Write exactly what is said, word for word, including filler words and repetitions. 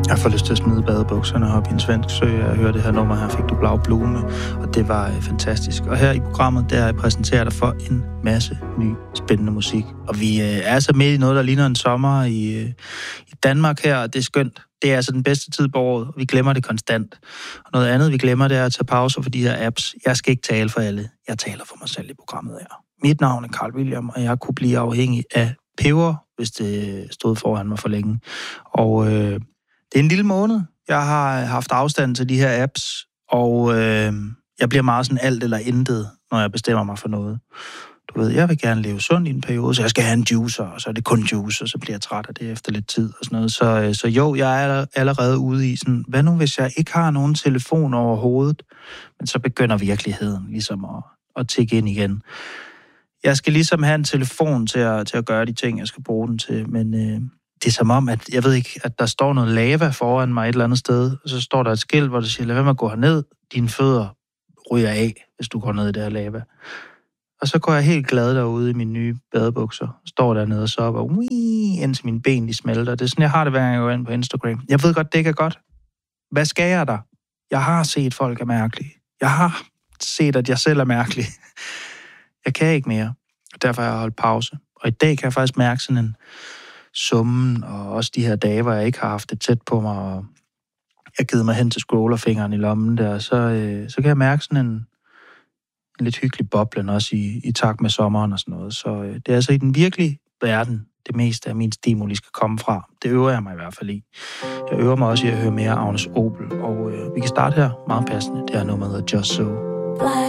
Jeg får lyst til at smide badebukserne op i en svensk sø. Jeg hørte det her nummer her, fik du Blau Blume, og det var øh, fantastisk. Og her i programmet, der præsenterer jeg dig for en masse ny, spændende musik. Og vi øh, er så med i noget, der ligner en sommer i, øh, i Danmark her, og det er skønt. Det er altså den bedste tid på året, og vi glemmer det konstant. Og noget andet, vi glemmer, det er at tage pauser for de her apps. Jeg skal ikke tale for alle. Jeg taler for mig selv i programmet her. Mit navn er Carl William, og jeg kunne blive afhængig af peber, hvis det stod foran mig for længe. Og øh, det er en lille måned. Jeg har haft afstand til de her apps, og øh, jeg bliver meget sådan alt eller intet, når jeg bestemmer mig for noget. Du ved, jeg vil gerne leve sundt i en periode, så jeg skal have en juicer, og så er det kun juice, og så bliver jeg træt af det efter lidt tid og sådan noget. Så, øh, så jo, jeg er allerede ude i sådan, hvad nu hvis jeg ikke har nogen telefon over hovedet, men så begynder virkeligheden ligesom at, at tikke ind igen. Jeg skal ligesom have en telefon til at, til at gøre de ting, jeg skal bruge den til, men øh, det er som om, at jeg ved ikke, at der står noget lava foran mig et eller andet sted, og så står der et skilt, hvor der siger, lad være med at gå herned, dine fødder ryger af, hvis du går ned i det her lava. Og så går jeg helt glad derude i mine nye badebukser, står dernede og så op, og wii, indtil mine ben de smelter. Det er sådan, jeg har det, hver gang jeg går ind på Instagram. Jeg ved godt, det ikke er godt. Hvad skal jeg der? Jeg har set, folk er mærkelige. Jeg har set, at jeg selv er mærkelig. Jeg kan ikke mere, og derfor har jeg holdt pause. Og i dag kan jeg faktisk mærke sådan en summen, og også de her dage, hvor jeg ikke har haft det tæt på mig, og jeg har givet mig hen til scrollerfingeren i lommen der, så, øh, så kan jeg mærke sådan en, en lidt hyggelig boblen også i, i takt med sommeren og sådan noget. Så øh, det er altså i den virkelige verden, det meste af min stimuli skal komme fra. Det øver jeg mig i hvert fald i. Jeg øver mig også i at høre mere Agnes Obel, og øh, vi kan starte her meget passende. Det er nummeret hedder Just So.